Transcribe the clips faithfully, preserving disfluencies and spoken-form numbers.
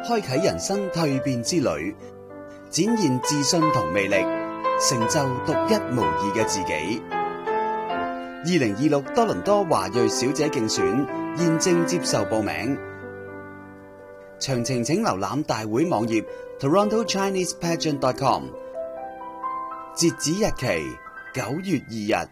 開啟人生蛻變之旅，展現自信同魅力，成就獨一無二嘅自己。二零二六多倫多華裔小姐競選現正接受報名，詳情請瀏覽大會網頁 toronto chinese pageant dot com， 截止日期九月二日。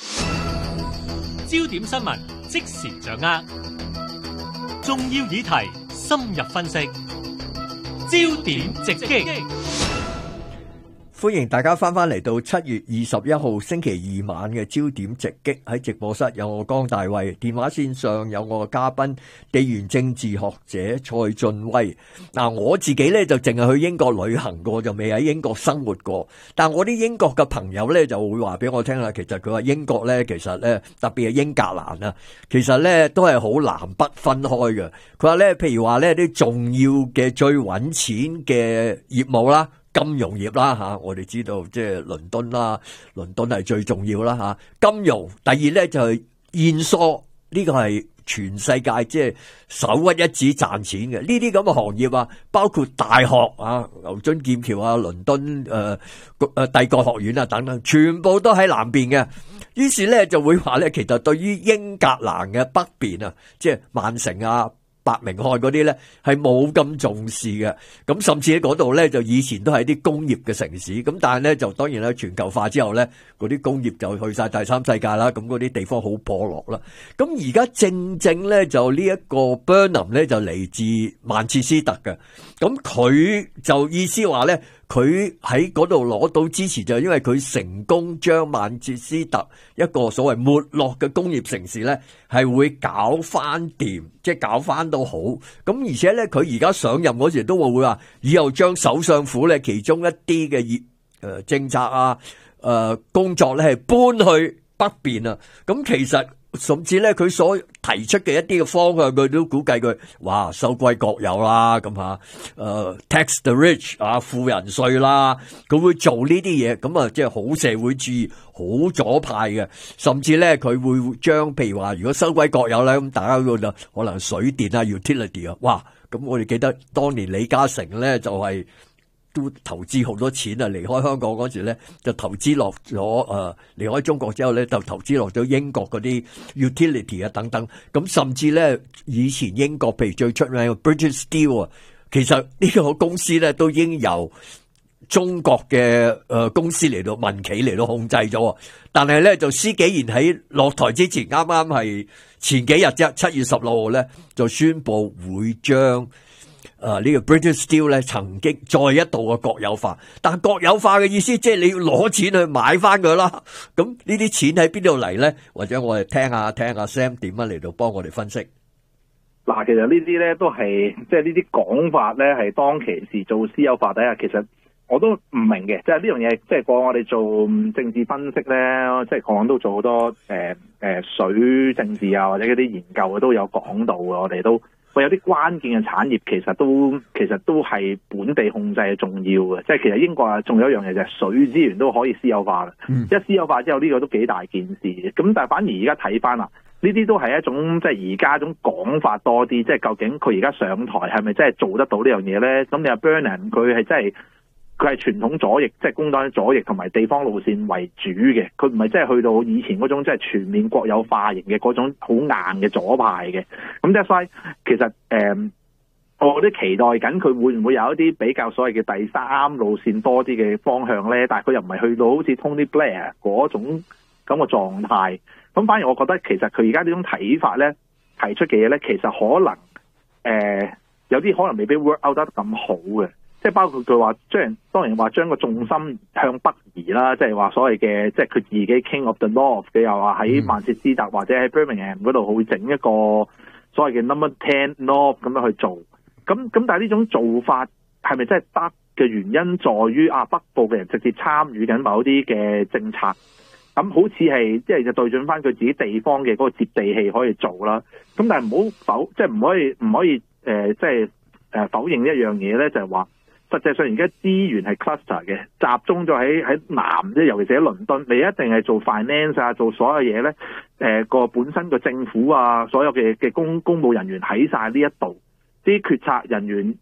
焦點新聞即時掌握，重要議題深入分析，焦點直擊。 歡迎大家翻返嚟到七月二十一號星期二晚嘅焦點直擊，喺直播室有我江大衛，電話線上有我嘅嘉賓地緣政治學者蔡俊威。嗱，我自己咧就淨係去英國旅行過，就未喺英國生活過。但我啲英國嘅朋友咧就會話俾我聽啦，其實佢話英國咧，其實咧特別係英格蘭啊，其實咧都係好南北分開嘅。佢話咧，譬如話咧啲重要嘅最揾錢嘅業務啦。金融業啦吓，我哋知道即係倫敦啦，倫敦係最重要啦吓。金融第二咧就係燕梳，呢個係全世界即係首屈一指賺錢嘅呢啲咁嘅行業啊，包括大學啊，牛津劍橋啊，倫敦誒誒帝國學院啊等等，全部都喺南邊嘅。於是咧就會話咧，其實對於英格蘭嘅北邊啊，即係曼城啊、伯明翰嗰啲咧係冇咁重視嘅，咁甚至喺嗰度咧就以前都係啲工業嘅城市，咁但係咧就當然啦，全球化之後咧嗰啲工業就去晒第三世界啦，咁嗰啲地方好破落啦。咁而家正正咧就呢一個 Burnham 咧就嚟自曼徹斯特嘅，咁佢就意思話咧，佢喺嗰度攞到支持就係因為佢成功將曼徹斯特一個所謂沒落嘅工業城市咧係會搞翻掂，即係搞翻到好。咁而且咧佢而家上任嗰時都會會話以後將首相府咧其中一啲嘅業誒政策啊誒、呃、工作咧係搬去北邊啊。咁其實甚至咧佢所提出嘅一啲嘅方向，佢都估計佢哇收歸國有啦，咁吓誒 tax the rich 啊，富人稅啦，佢會做呢啲嘢，咁啊即係好社會主義、好左派嘅。甚至咧佢會將譬如話如果收歸國有咧，咁大家嗰度可能水電啊 utility 啊，哇！咁我哋記得當年李嘉誠咧就係、是。都投資好多錢啊！離開香港嗰時咧，就投資落咗誒，離開中國之後咧，就投資落咗英國嗰啲 utility 啊等等。咁甚至咧，以前英國譬如最出名嘅 British Steel 啊，其實呢個公司咧都已經由中國嘅誒公司嚟到民企嚟到控制咗。但係咧，就施紀賢喺落台之前，啱啱係前幾日啫，七月十六號咧就宣布會將。誒、啊，呢、這個 British Steel 咧，曾經再一度嘅國有化，但國有化嘅意思即係你要攞錢去買翻佢啦。咁呢啲錢喺邊度嚟咧？或者我哋聽下聽下 Sam 點樣嚟到幫我哋分析。 嗱，其實呢啲咧都係即係呢啲講法咧，係當其時做私有化底下，其實我都唔明嘅。即係呢樣嘢，即係過我哋做政治分析咧，即係過往都做好多誒誒、呃呃、水政治啊，或者嗰啲研究都有講到嘅，我哋都。喂，有啲關鍵嘅產業其實都其實都係本地控制係重要嘅，即係其實英國啊，仲有一樣嘢就係水資源都可以私有化嘅。嗯、一私有化之後，呢、這個都幾大件事嘅。咁但係反而而家睇翻啦，呢啲都係一種即係而家一種講法多啲，即係究竟佢而家上台係咪真係做得到呢樣嘢咧？咁你話 Burnham 佢係真係。佢係傳統左翼，即係工黨左翼同埋地方路線為主嘅，佢唔係真係去到以前嗰種即係全面國有化型嘅嗰種好硬嘅左派嘅。咁即係所以其實誒、呃，我都期待緊佢會唔會有一啲比較所謂嘅第三路線多啲嘅方向咧？但係佢又唔係去到好似 Tony Blair 嗰種咁嘅狀態。咁反而我覺得其實佢而家呢種睇法咧，提出嘅嘢咧，其實可能誒、呃、有啲可能未必 work out 得咁好嘅。即係包括佢話將當然話將個重心向北移啦，即係話所謂嘅即係佢自己 King of the North， 佢又話喺曼徹斯特或者喺 Birmingham 嗰度會整一個所謂嘅 Number Ten North 咁樣去做。咁咁但係呢種做法係咪真係得嘅原因在於啊北部嘅人直接參與緊某啲嘅政策，咁好似係即係就對準翻佢自己地方嘅嗰個接地氣可以做啦。咁但係唔好否即係唔可以唔可以誒、呃、即係誒、呃、否認一樣嘢咧，就係話。實際上而家資源係 cluster 嘅，集中咗喺喺南，即係尤其是喺倫敦。你一定係做 finance 啊，做所有嘢咧，誒、呃、個本身個政府啊，所有嘅嘅公公務人員喺晒呢一度，啲決策人員